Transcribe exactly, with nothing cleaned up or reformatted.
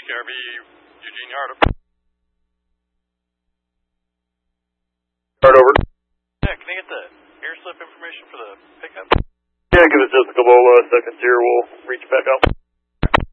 K R B, Eugene Yard. Yard over. Yeah, can I get the air slip information for the pickup? Yeah, give us just a couple uh, seconds here. We'll reach back out.